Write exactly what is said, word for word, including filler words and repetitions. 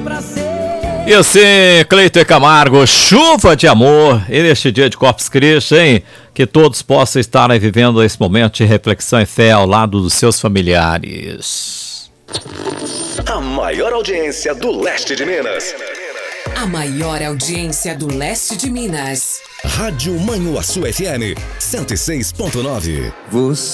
E assim, Cleiton e Camargo, chuva de amor, e neste dia de Corpus Christi, hein? Que todos possam estar aí vivendo esse momento de reflexão e fé ao lado dos seus familiares. A maior audiência do leste de Minas. A maior audiência do leste de Minas. Rádio Manhuaçu F M cento e seis ponto nove. Você